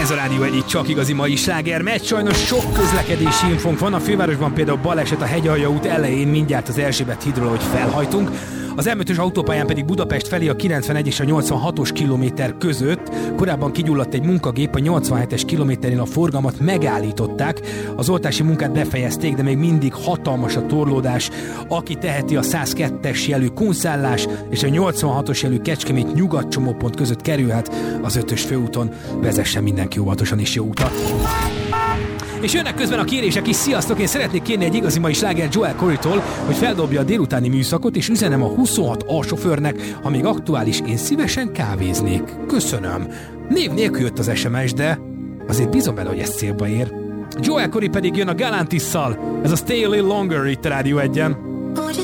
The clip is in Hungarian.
Ez a Rádió Egy, csak igazi mai sláger megy. Sajnos sok közlekedési infónk van. A fővárosban például baleset a Hegyalja út elején, mindjárt az Erzsébet hídról, hogy felhajtunk. Az M5-ös autópályán pedig Budapest felé a 91 és a 86-os kilométer között. Korábban kigyulladt egy munkagép, a 87-es kilométerén a forgalmat megállították. Az oltási munkát befejezték, de még mindig hatalmas a torlódás. Aki teheti, a 102-es jelű Kunszállás és a 86-os jelű Kecskemét Nyugat csomópont között kerülhet az 5-ös főúton. Vezessen mindenki óvatosan és jó utat! És jönnek közben a kérések is. Sziasztok, én szeretnék kérni egy igazi mai sláger Joel Corrytól, hogy feldobja a délutáni műszakot, és üzenem a 26A sofőrnek, ha még aktuális, én szívesen kávéznék. Köszönöm. Név nélkül jött az SMS, de azért bízom bele, hogy ez célba ér. Joel Corry pedig jön a Galantisszal. Ez a Stay a Little Longer itt a Rádió Egyen.